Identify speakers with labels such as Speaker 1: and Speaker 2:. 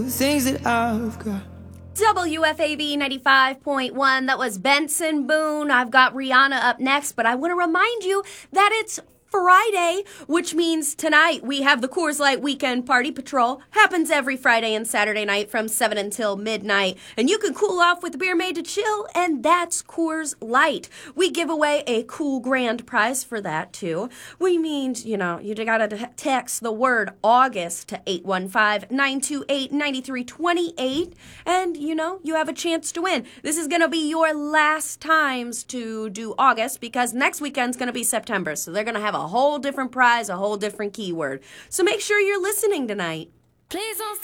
Speaker 1: Things that I've got.
Speaker 2: WFAB 95.1. That was Benson Boone. I've got Rihanna up next, but I want to remind you that it's Friday, which means tonight we have the Coors Light Weekend Party Patrol. Happens every Friday and Saturday night from 7 until midnight. And you can cool off with a beer made to chill, and that's Coors Light. We give away a cool grand prize for that, too. We mean, you gotta text the word August to 815-928-9328, and, you have a chance to win. This is gonna be your last times to do August, because next weekend's gonna be September, so they're gonna have a whole different prize, a whole different keyword. So make sure you're listening tonight.
Speaker 3: Please don't stop.